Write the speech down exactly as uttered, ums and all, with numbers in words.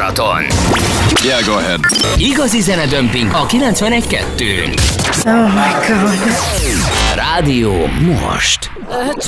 Marathon. Yeah, go ahead. Igazi zenedömping a kilencvenegy kettőn. Oh my God. Rádió most. Lehet